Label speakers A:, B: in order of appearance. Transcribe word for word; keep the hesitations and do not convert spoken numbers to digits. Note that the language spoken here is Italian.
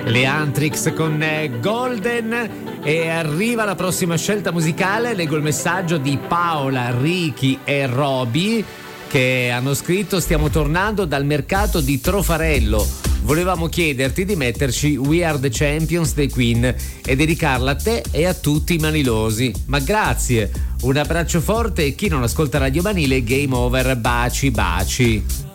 A: Le Antrix con Golden. E arriva la prossima scelta musicale. Leggo il messaggio di Paola, Ricky e Roby che hanno scritto: stiamo tornando dal mercato di Trofarello, volevamo chiederti di metterci We Are The Champions dei Queen e dedicarla a te e a tutti i manilosi. Ma grazie, un abbraccio forte, e chi non ascolta Radio Manile, game over, baci baci.